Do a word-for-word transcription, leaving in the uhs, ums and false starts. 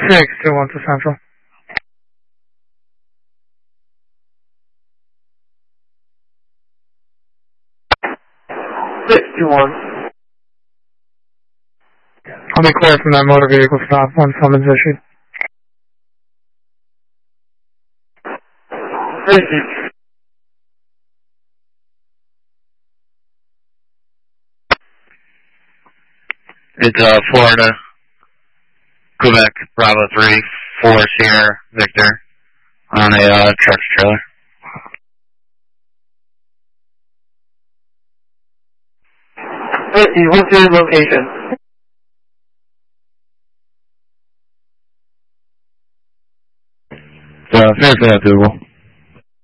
six two one to Central. six two one. I'll be clear from that motor vehicle stop when summons issued. Thank you. It's uh, Florida, Quebec, Bravo three, four Sierra, Victor, on a uh, truck trailer. Thank you. What's your location? Uh, Fairfield, Google.